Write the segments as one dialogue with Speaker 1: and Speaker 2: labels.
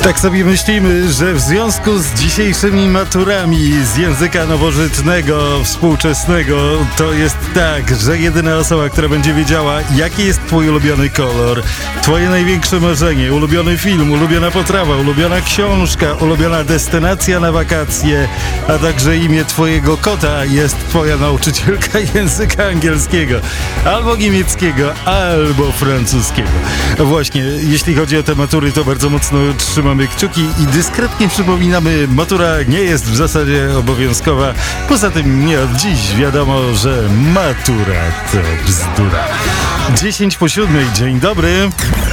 Speaker 1: Tak sobie myślimy, że w związku z dzisiejszymi maturami z języka nowożytnego, współczesnego, to jest tak, że jedyna osoba, która będzie wiedziała, jaki jest twój ulubiony kolor, twoje największe marzenie, ulubiony film, ulubiona potrawa, ulubiona książka, ulubiona destynacja na wakacje, a także imię twojego kota, jest twoja nauczycielka języka angielskiego, albo niemieckiego, albo francuskiego. Właśnie, jeśli chodzi o te matury, to bardzo mocno trzymamy kciuki i dyskretnie przypominamy, matura nie jest w zasadzie obowiązkowa. Poza tym nie od dziś wiadomo, że matura to bzdura. 6:50, dzień dobry.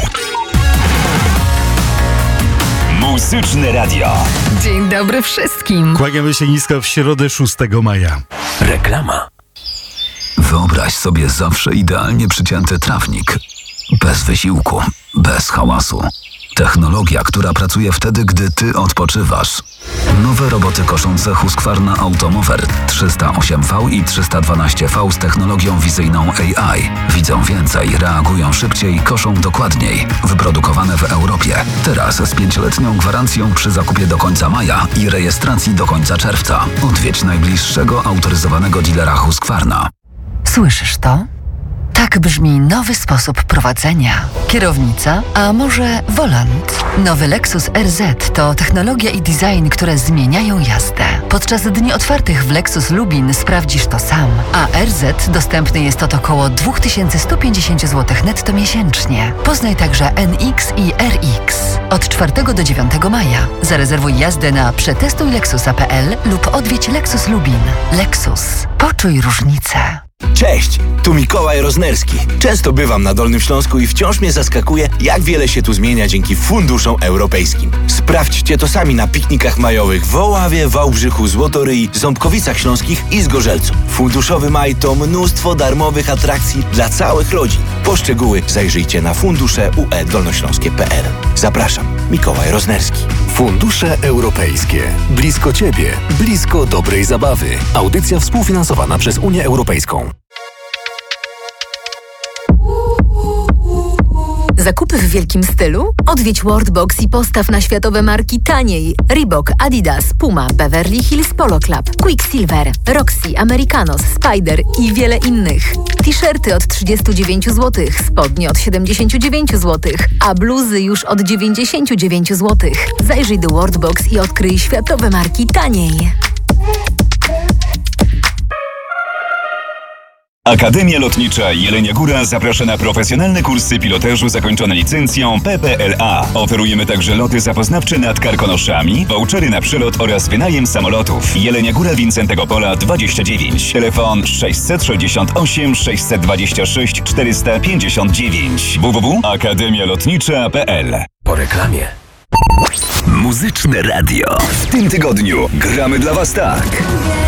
Speaker 2: Muzyczne Radio.
Speaker 3: Dzień dobry wszystkim.
Speaker 1: Kłaniamy się nisko w środę 6 maja.
Speaker 2: Reklama.
Speaker 4: Wyobraź sobie zawsze idealnie przycięty trawnik. Bez wysiłku, bez hałasu. Technologia, która pracuje wtedy, gdy ty odpoczywasz. Nowe roboty koszące Husqvarna Automower 308V i 312V z technologią wizyjną AI. Widzą więcej, reagują szybciej, koszą dokładniej. Wyprodukowane w Europie. Teraz z 5-letnią gwarancją przy zakupie do końca maja i rejestracji do końca czerwca. Odwiedź najbliższego autoryzowanego dealera Husqvarna.
Speaker 3: Słyszysz to? Tak brzmi nowy sposób prowadzenia. Kierownica, a może volant? Nowy Lexus RZ to technologia i design, które zmieniają jazdę. Podczas dni otwartych w Lexus Lubin sprawdzisz to sam, a RZ dostępny jest od około 2150 zł netto miesięcznie. Poznaj także NX i RX. Od 4 do 9 maja. Zarezerwuj jazdę na przetestujlexusa.pl lub odwiedź Lexus Lubin. Lexus. Poczuj różnicę.
Speaker 5: Cześć, tu Mikołaj Roznerski. Często bywam na Dolnym Śląsku i wciąż mnie zaskakuje, jak wiele się tu zmienia dzięki funduszom europejskim. Sprawdźcie to sami na piknikach majowych w Oławie, Wałbrzychu, Złotoryi, Ząbkowicach Śląskich i Zgorzelcu. Funduszowy maj to mnóstwo darmowych atrakcji dla całych rodzin. Po szczegóły zajrzyjcie na fundusze.ue-dolnośląskie.pl. Zapraszam, Mikołaj Roznerski.
Speaker 6: Fundusze europejskie. Blisko Ciebie, blisko dobrej zabawy. Audycja współfinansowana przez Unię Europejską.
Speaker 7: Zakupy w wielkim stylu? Odwiedź Worldbox i postaw na światowe marki taniej. Reebok, Adidas, Puma, Beverly Hills Polo Club, Quicksilver, Roxy, Americanos, Spider i wiele innych. T-shirty od 39 zł, spodnie od 79 zł, a bluzy już od 99 zł. Zajrzyj do Worldbox i odkryj światowe marki taniej.
Speaker 2: Akademia Lotnicza Jelenia Góra zaprasza na profesjonalne kursy pilotażu zakończone licencją PPLA. Oferujemy także loty zapoznawcze nad Karkonoszami, vouchery na przelot oraz wynajem samolotów. Jelenia Góra, Wincentego Pola 29. Telefon 668 626 459. www.akademialotnicza.pl.
Speaker 6: Po reklamie.
Speaker 2: Muzyczne Radio. W tym tygodniu gramy dla Was tak.